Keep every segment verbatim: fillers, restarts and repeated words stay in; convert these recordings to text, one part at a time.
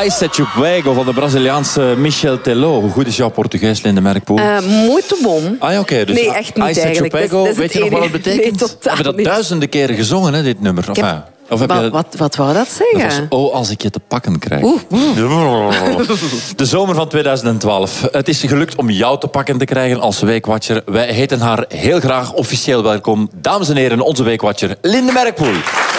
Ai Set You Pego van de Braziliaanse Michel Teló. Hoe goed is jouw Portugees, Linde Merkpoel? Uh, muito bom. Ah, ja, oké. Okay. Dus nee, echt niet Ai Set You eigenlijk. Pego, dat is, dat weet is je nog wat het betekent? Nee, totaal We hebben dat niet. duizenden keren gezongen, hè, dit nummer. Of, heb... of heb wat, je... wat, wat wou dat zeggen? Dat was, oh, als ik je te pakken krijg. Oeh, oeh. De zomer van tweeduizend twaalf. Het is gelukt om jou te pakken te krijgen als weekwatcher. Wij heten haar heel graag officieel welkom. Dames en heren, onze weekwatcher Linde Merkpoel.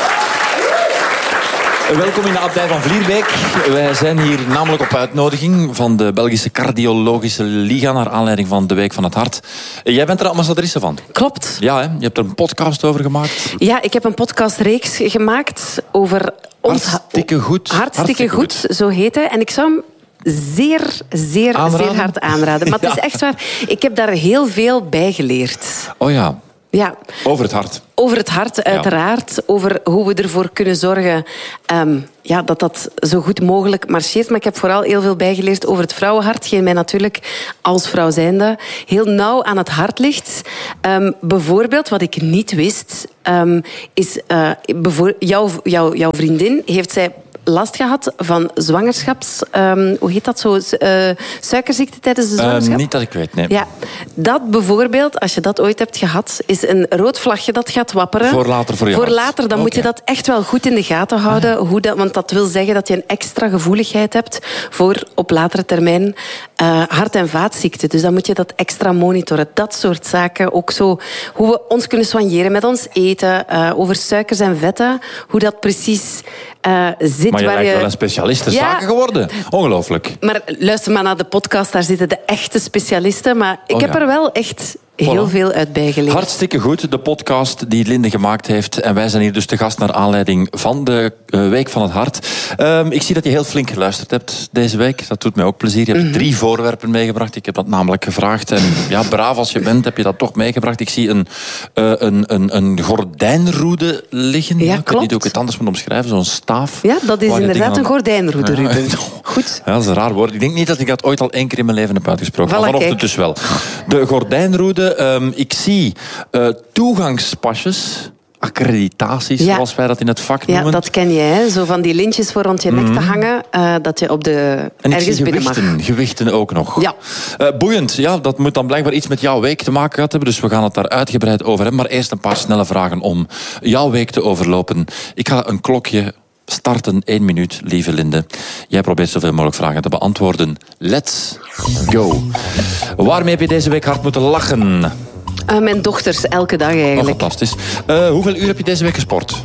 Welkom in de abdij van Vlierbeek. Wij zijn hier namelijk op uitnodiging van de Belgische Cardiologische Liga naar aanleiding van de Week van het Hart. Jij bent er ambassadrice van. Klopt. Ja, hè? Je hebt er een podcast over gemaakt. Ja, ik heb een podcastreeks gemaakt over... Ons Hartstikke goed. Hartstikke, Hartstikke goed, goed, zo heet hij. En ik zou hem zeer, zeer, aanraden? zeer hard aanraden. Maar Ja. het is echt waar. Ik heb daar heel veel bij geleerd. Oh ja, Ja. over het hart. Over het hart, uiteraard. Over hoe we ervoor kunnen zorgen um, ja, dat dat zo goed mogelijk marcheert. Maar ik heb vooral heel veel bijgeleerd over het vrouwenhart. Geen mij natuurlijk als vrouw zijnde heel nauw aan het hart ligt. Um, bijvoorbeeld, wat ik niet wist, um, is... Uh, bevoor, jouw, jouw, jouw vriendin heeft zij... last gehad van zwangerschaps... Um, hoe heet dat zo? Uh, suikerziekte tijdens de zwangerschap? Uh, niet dat ik weet, nee. Ja, dat bijvoorbeeld, als je dat ooit hebt gehad, is een rood vlagje dat gaat wapperen. Voor later voor je Voor hart. later, dan Okay. moet je dat echt wel goed in de gaten houden. Ah. Hoe dat, want dat wil zeggen dat je een extra gevoeligheid hebt voor op latere termijn uh, hart- en vaatziekten. Dus dan moet je dat extra monitoren. Dat soort zaken. Ook zo hoe we ons kunnen soigneren met ons eten. Uh, over suikers en vetten. Hoe dat precies uh, zit. Maar je waar lijkt je... wel een specialist ter Ja. zaken geworden. Ongelooflijk. Maar luister maar naar de podcast, daar zitten de echte specialisten. Maar ik Oh, heb ja. er wel echt heel Voilà. veel uit bijgeleerd. Hartstikke goed, de podcast die Linde gemaakt heeft. En wij zijn hier dus te gast naar aanleiding van de uh, Week van het Hart. Um, ik zie dat je heel flink geluisterd hebt deze week. Dat doet mij ook plezier. Je hebt Mm-hmm. drie voorwerpen meegebracht. Ik heb dat namelijk gevraagd. En ja, braaf als je bent, heb je dat toch meegebracht. Ik zie een, uh, een, een, een gordijnroede liggen. Ja, ik weet klopt. niet hoe ik het anders moet omschrijven. Zo'n staaf. Ja, dat is waar je inderdaad dingen een gordijnroede, Ja. Ruben. Goed. Ja, dat is een raar woord. Ik denk niet dat ik dat ooit al één keer in mijn leven heb uitgesproken. Voilà, maar vanochtend kijk. dus wel. De gordijnroede. Um, ik zie uh, toegangspasjes, accreditaties, Ja. zoals wij dat in het vak Ja, noemen. dat ken je, hè? Zo van die lintjes voor rond je nek te hangen, uh, dat je op de En ik ergens zie binnen mag. gewichten, gewichten ook nog. Ja. Uh, boeiend, ja, dat moet dan blijkbaar iets met jouw week te maken gehad hebben, dus we gaan het daar uitgebreid over hebben. Maar eerst een paar snelle vragen om jouw week te overlopen. Ik ga een klokje starten, één minuut, lieve Linde. Jij probeert zoveel mogelijk vragen te beantwoorden. Let's go. Waarmee heb je deze week hard moeten lachen? Uh, mijn dochters, elke dag Oh, eigenlijk. fantastisch. Uh, hoeveel uur heb je deze week gesport?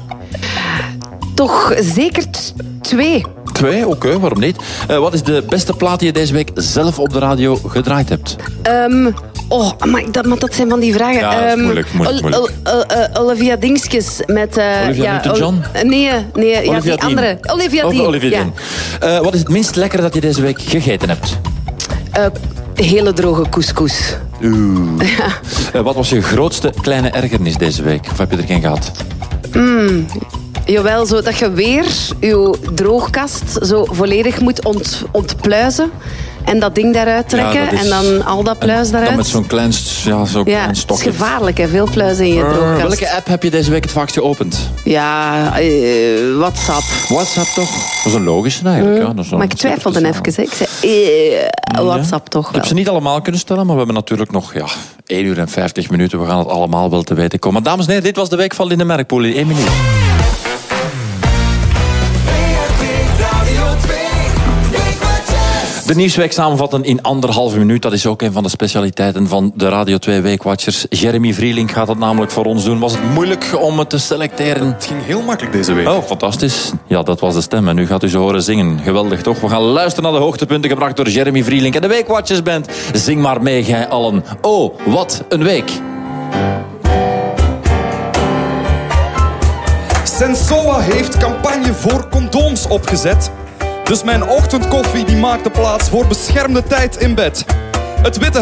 Toch zeker t- twee. Twee, oké, okay, waarom niet? Uh, wat is de beste plaat die je deze week zelf op de radio gedraaid hebt? Um, oh, maar dat, maar dat zijn van die vragen. Ja, dat is Um, moeilijk, moeilijk, Ol- moeilijk. Ol- Ol- uh, Olivia Dinskes met... Uh, Olivia ja, Newton-John? Ol- nee, nee ja, Olivia die Dean. andere. Olivia Of Dean. Olivia ja. Dean. Uh, wat is het minst lekkere dat je deze week gegeten hebt? Uh, hele droge couscous. Oeh. Uh, wat was je grootste kleine ergernis deze week? Of heb je er geen gehad? Mm, jawel, zo dat je weer je droogkast zo volledig moet ont, ontpluizen. En dat ding daaruit trekken. Ja, dat is- en dan al dat pluis en daaruit. Dan met zo'n klein, ja, zo'n ja, klein het is stokje. gevaarlijk, hè? Veel pluizen in je Uh, droogkast. welke app heb je deze week het vaakst geopend? Ja, uh, WhatsApp. WhatsApp toch? Dat is een logische eigenlijk. Ja, dat is wel- Maar ik twijfelde dat even. is- Hè. Ik zei, uh, WhatsApp toch Ik wel. heb ze niet allemaal kunnen stellen, maar we hebben natuurlijk nog ja, één uur en vijftig minuten. We gaan het allemaal wel te weten komen. Dames en heren, dit was de week van Linde Merkpoel in één minuut. De nieuwsweek samenvatten in anderhalve minuut. Dat is ook een van de specialiteiten van de Radio twee Weekwatchers. Jeremy Vrieling gaat dat namelijk voor ons doen. Was het moeilijk om het te selecteren? Het ging heel makkelijk deze week. Oh, fantastisch. Ja, dat was de stem. En nu gaat u ze horen zingen. Geweldig, toch? We gaan luisteren naar de hoogtepunten gebracht door Jeremy Vrieling en de Weekwatchers Band. Zing maar mee, gij allen. Oh, wat een week. Sensoa heeft campagne voor condooms opgezet. Dus mijn ochtendkoffie die maakte plaats voor beschermde tijd in bed. Het witte